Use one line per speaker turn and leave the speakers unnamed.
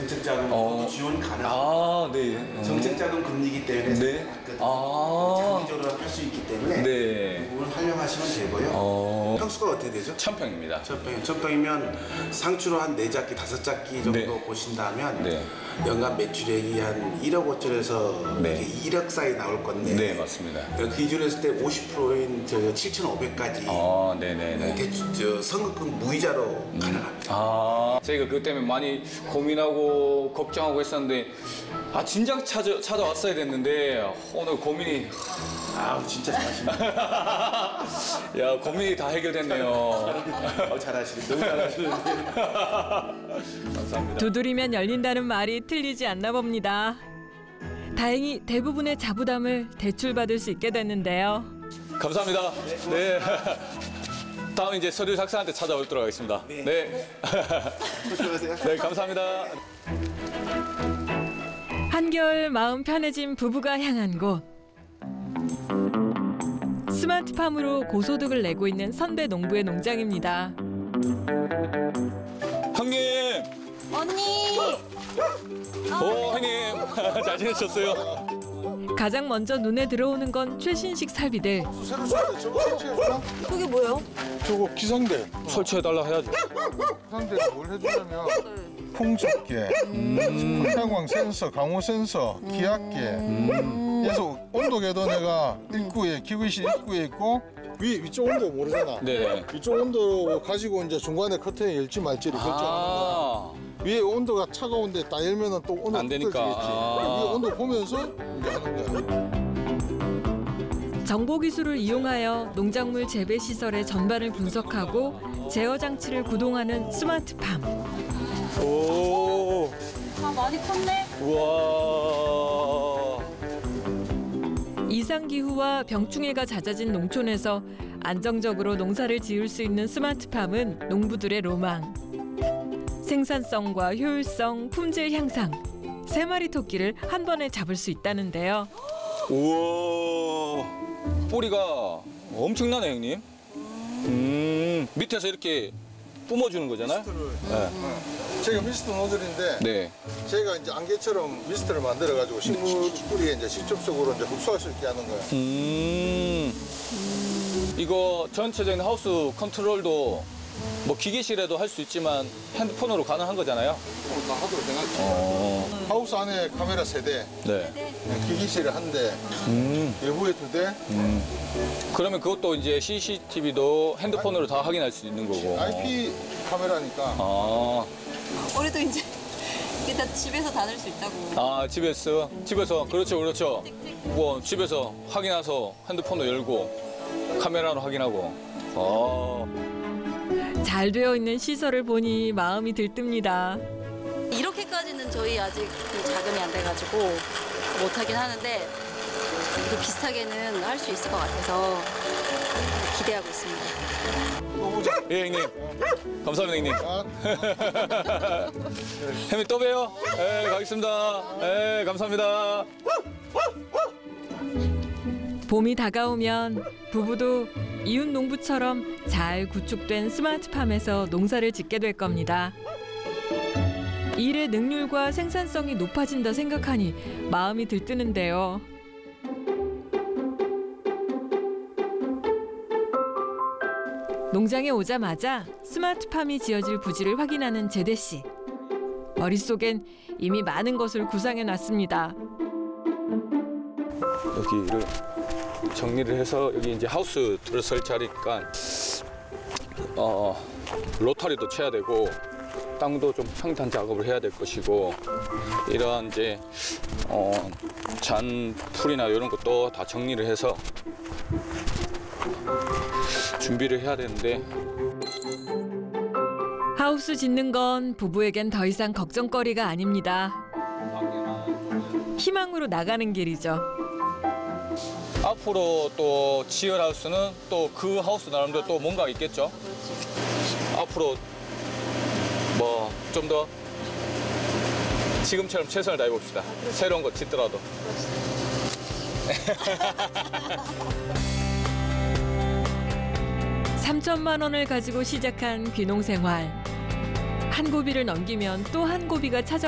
정책자금 지원 가능.
네.
정책자금 금리이기 때문에
네.
장기적으로 할 수 있기 때문에
네.
그 부분 활용하시면 되고요. 평수가 어떻게 되죠?
1000평입니다.
1000평이면 상추로 한 4작기, 5작기 정도
네.
보신다면
네.
연간 매출액이 한 1억 5천에서
네.
1억 사이 나올 건데
네, 맞습니다.
그 기준으로 했을 때 50%인 7,500까지
네네네.
대출 선급금 무이자로 가능합니다.
저희가 그것 때문에 많이 고민하고 걱정하고 했었는데 진작 찾아왔어야 됐는데 오늘 고민이
진짜 잘하십니다.
야 고민이 다 해결됐네요.
잘하시네. 너무 잘하시는데.
감사합니다.
두드리면 열린다는 말이 틀리지 않나 봅니다. 다행히 대부분의 자부담을 대출받을 수 있게 됐는데요.
감사합니다. 네. 다음 이제 서류 작성한테 찾아오도록 하겠습니다. 네.
조심하세요.
네, 감사합니다.
한결 마음 편해진 부부가 향한 곳. 스마트팜으로 고소득을 내고 있는 선배 농부의 농장입니다.
형님!
언니!
형님! 잘 지내셨어요?
가장 먼저 눈에 들어오는 건 최신식 살비들.
새로 샀는데 저거 설치해주나?
그게 뭐예요?
저거 기상대.
설치해달라 해야죠.
기상대가 뭘 해주냐면 풍속계, 태양광 센서, 강우 센서, 기압계. 그래서 온도계도 내가 입구에 기구실 입구에 있고 위쪽 온도 모르잖아.
네네.
위쪽 온도 가지고 이제 중간에 커튼을 열지 말지를 결정하는 거야. 위에 온도가 차가운데 딱 열면은 또 온도
안 되니까.
떨어지겠지. 위에 온도 보면서 이제 하는 거야.
정보 기술을 이용하여 농작물 재배 시설의 전반을 분석하고 제어 장치를 구동하는 스마트팜.
오,
많이 컸네?
우와.
이상 기후와 병충해가 잦아진 농촌에서 안정적으로 농사를 지을 수 있는 스마트팜은 농부들의 로망. 생산성과 효율성, 품질 향상, 3마리 토끼를 한 번에 잡을 수 있다는데요.
우와. 뿌리가 엄청나네, 형님. 밑에서 이렇게 뿜어주는 거잖아요?
제가 미스트 노즐인데
네.
제가 이제 안개처럼 미스트를 만들어가지고 식물 뿌리에 이제 직접적으로 이제 흡수할 수 있게 하는 거예요.
이거 전체적인 하우스 컨트롤도 뭐 기계실에도 할 수 있지만 핸드폰으로 가능한 거잖아요.
다 하도록 해놨죠. 하우스 안에 카메라 3대,
네.
기기실에 1대, 외부에 2대.
그러면 그것도 이제 CCTV도 핸드폰으로 다 확인할 수 있는 거고.
IP 카메라니까.
우리도 이제 이게 다 집에서 다닐 수 있다고.
집에서 그렇죠. 뭐 집에서 확인해서 핸드폰도 열고 카메라로 확인하고.
잘 되어 있는 시설을 보니 마음이 들뜹니다.
이렇게까지는 저희 아직 그 자금이 안 돼가지고 못하긴 하는데 또 비슷하게는 할 수 있을 것 같아서 기대하고 있습니다.
예, 형님. 감사합니다, 형님. 형님 또 봬요. 예, 가겠습니다. 예, 감사합니다.
봄이 다가오면 부부도 이웃 농부처럼 잘 구축된 스마트팜에서 농사를 짓게 될 겁니다. 일의 능률과 생산성이 높아진다 생각하니 마음이 들뜨는데요. 농장에 오자마자 스마트팜이 지어질 부지를 확인하는 제대 씨. 머릿속엔 이미 많은 것을 구상해 놨습니다.
여기를 정리를 해서 여기 이제 하우스를 설치하니까 로타리도 쳐야 되고 땅도 좀 평탄 작업을 해야 될 것이고 이러한 이제 잔풀이나 이런 것도 다 정리를 해서 준비를 해야 되는데
하우스 짓는 건 부부에겐 더 이상 걱정거리가 아닙니다. 희망으로 나가는 길이죠.
앞으로 또 지을 하우스는 또 그 하우스 나름대로 또 뭔가 있겠죠. 앞으로 뭐 좀 더 지금처럼 최선을 다해 봅시다. 새로운 거 짓더라도.
3천만 원을 가지고 시작한 귀농 생활. 한 고비를 넘기면 또 한 고비가 찾아